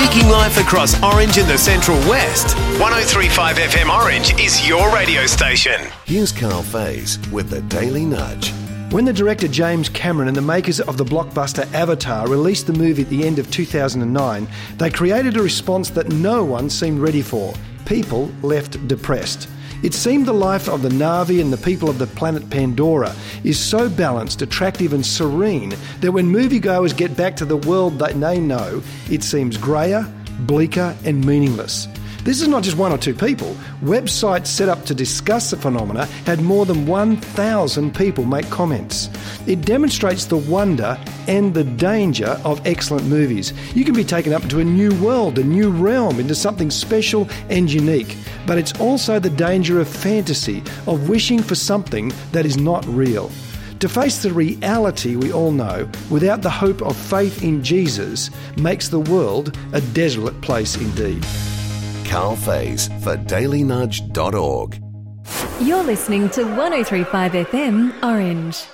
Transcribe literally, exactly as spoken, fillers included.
Speaking life across Orange and the Central West, one oh three point five F M Orange is your radio station. Here's Carl Faze with the Daily Nudge. When the director James Cameron and the makers of the blockbuster Avatar released the movie at the end of two thousand nine, they created a response that no one seemed ready for. People left depressed. It seemed the life of the Na'vi and the people of the planet Pandora is so balanced, attractive and serene that when moviegoers get back to the world that they know, it seems greyer, bleaker and meaningless. This is not just one or two people. Websites set up to discuss the phenomena had more than one thousand people make comments. It demonstrates the wonder and the danger of excellent movies. You can be taken up into a new world, a new realm, into something special and unique. But it's also the danger of fantasy, of wishing for something that is not real. To face the reality we all know, without the hope of faith in Jesus, makes the world a desolate place indeed. Carl Faze for daily nudge dot org. You're listening to one oh three point five F M Orange.